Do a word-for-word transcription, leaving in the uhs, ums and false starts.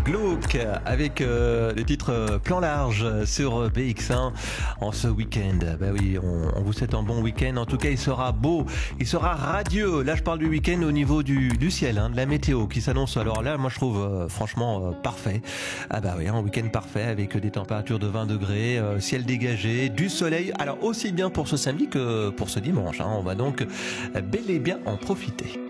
Glauque avec euh, le titre euh, Plan Large sur B X un en ce week-end. Bah oui, on, on vous souhaite un bon week-end. En tout cas, il sera beau, il sera radieux. Là, je parle du week-end au niveau du, du ciel, hein, de la météo qui s'annonce. Alors là, moi, je trouve euh, franchement euh, parfait. Ah bah oui, un week-end parfait avec des températures de vingt degrés, euh, ciel dégagé, du soleil. Alors aussi bien pour ce samedi que pour ce dimanche. Hein. On va donc bel et bien en profiter.